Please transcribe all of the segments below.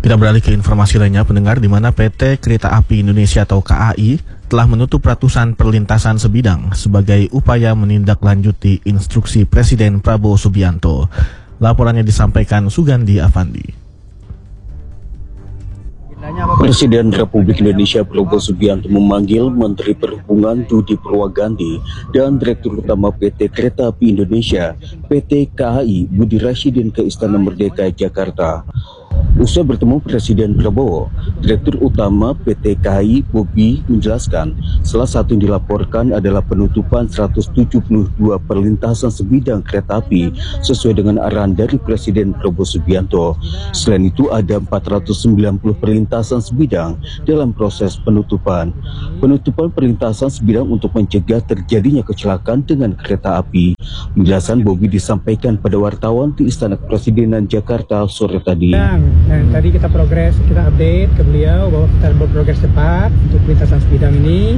Kita beralih ke informasi lainnya, pendengar, di mana PT Kereta Api Indonesia atau KAI telah menutup ratusan perlintasan sebidang sebagai upaya menindaklanjuti instruksi Presiden Prabowo Subianto. Laporannya disampaikan Sugandi Avandi. Presiden Republik Indonesia Prabowo Subianto memanggil Menteri Perhubungan Budi Purwagandi dan Direktur Utama PT Kereta Api Indonesia PT KAI Budi Rasyidin ke Istana Merdeka Jakarta. Usai bertemu Presiden Prabowo, Direktur Utama PT KAI Bobi menjelaskan salah satu yang dilaporkan adalah penutupan 172 perlintasan sebidang kereta api sesuai dengan arahan dari Presiden Prabowo Subianto. Selain itu ada 490 perlintasan sebidang dalam proses penutupan. Penutupan perlintasan sebidang untuk mencegah terjadinya kecelakaan dengan kereta api. Penjelasan Bobi disampaikan pada wartawan di Istana Kepresidenan Jakarta sore tadi. Dan tadi kita update ke beliau bahwa kita berprogres cepat untuk perlintasan sebidang ini.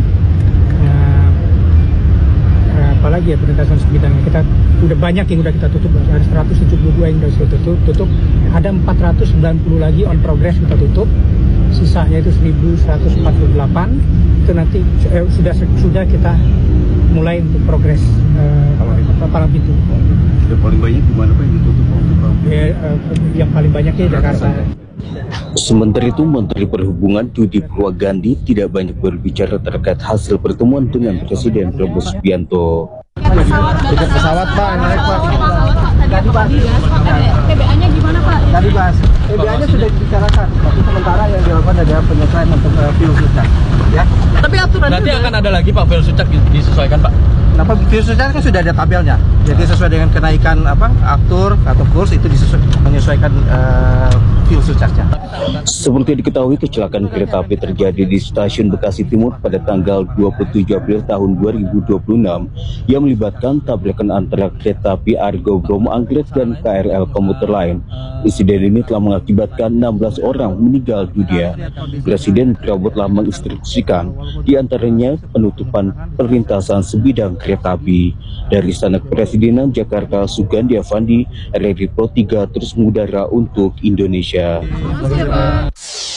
Apalagi ya perlintasan sebidang, kita udah banyak yang udah kita tutup, ada 172 yang udah kita tutup, ada 490 lagi on progress kita tutup, sisanya itu 1148 itu nanti sudah kita mulai untuk progres palang pintu. Yang paling banyak di mana Pak yang ditutup? Yang paling banyak di Jakarta. Sementara itu, Menteri Perhubungan Budi Purwagandi tidak banyak berbicara terkait hasil pertemuan dengan Presiden Prabowo Subianto. Tiket pesawat Pak, naik Pak. Tadi pagi TBA-nya gimana Pak? Tadi bahas, TBA-nya sudah dibicarakan, tapi sementara yang dilakukan adalah penyesuaian untuk fuel surcharge. Ya. Tapi aturan nanti akan ada lagi Pak fuel surcharge disesuaikan Pak. Kenapa fuel surcharge kan sudah ada tabelnya, jadi sesuai dengan kenaikan aktur atau kurs itu menyesuaikan fuel surcharge-nya. Seperti diketahui, kecelakaan kereta api terjadi di Stasiun Bekasi Timur pada tanggal 27 April tahun 2026 yang melibatkan tabrakan antara kereta api Argo Bromo Anggrek dan KRL komuter lain. Insiden ini telah mengakibatkan 16 orang meninggal dunia. Presiden Prabowo telah menginstruksikan diantaranya penutupan perlintasan sebidang kereta api. Dari Istana Kepresidenan Jakarta, Sugandi Avandi, RRI Pro 3 terus mengudara untuk Indonesia.